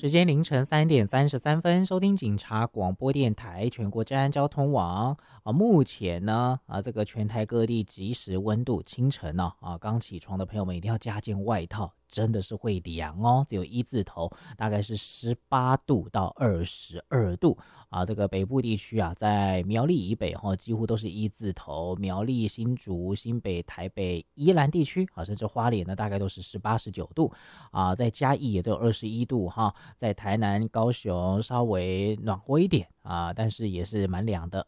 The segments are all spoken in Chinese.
时间凌晨3:33，收听警察广播电台全国治安交通网目前呢这个全台各地即时温度，清晨呢刚起床的朋友们一定要加件外套，真的是会凉哦，只有一字头，大概是18度到22度这个北部地区在苗栗以北几乎都是一字头，苗栗、新竹、新北、台北、宜兰地区甚至花莲呢大概都是18、19度在嘉义也只有21度在台南、高雄稍微暖和一点但是也是蛮凉的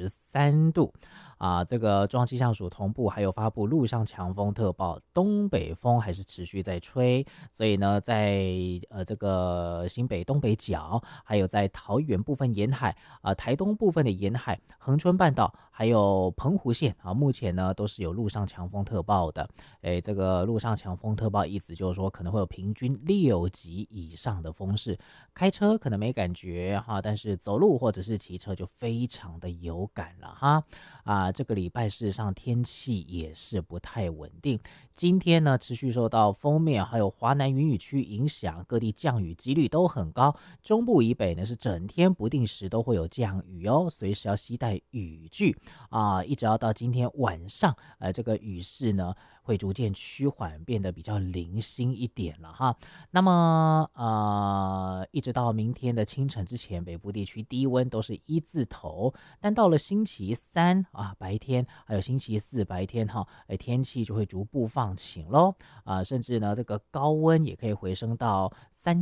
23度这个中央气象署同步还有发布陆上强风特报，东北风还是持续在吹，所以呢在这个新北东北角，还有在桃园部分沿海台东部分的沿海、恒春半岛还有澎湖县目前呢都是有陆上强风特报的。这个陆上强风特报意思就是说可能会有平均6级以上的风势，开车可能没感觉但是走路或者是骑车就非常的有感了这个礼拜事实上天气也是不太稳定，今天呢持续受到锋面还有华南云雨区影响，各地降雨几率都很高，中部以北呢是整天不定时都会有降雨哦，随时要携带雨具一直要到今天晚上这个雨势呢会逐渐趋缓，变得比较零星一点了那么一直到明天的清晨之前，北部地区低温都是一字头，但到了星期三白天还有星期四白天天气就会逐步放晴咯甚至呢这个高温也可以回升到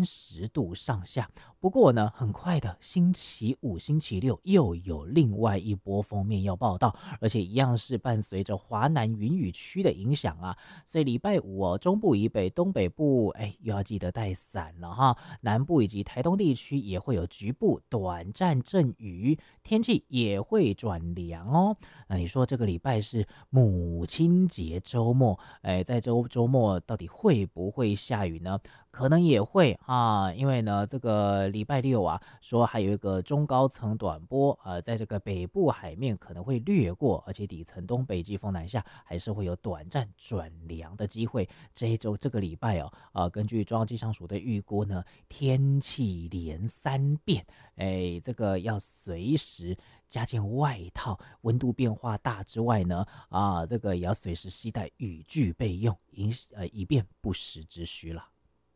30度上下。不过呢很快的星期五、星期六又有另外一波锋面要报道，而且一样是伴随着华南云雨区的影响所以礼拜五中部以北、东北部又要记得带伞了南部以及台东地区也会有局部短暂阵雨，天气也会转凉哦。那你说这个礼拜是母亲节周末在周末到底会不会下雨呢？可能也会因为呢这个礼拜六说还有一个中高层短波在这个北部海面可能会掠过，而且底层东北季风南下，还是会有短暂转凉的机会。这个礼拜根据中央气象署的预估呢，天气连三变这个要随时加件外套，温度变化大之外呢这个也要随时携带雨具备用，以便不时之需了。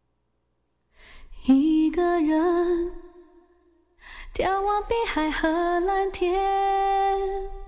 一个人眺望碧海和蓝天，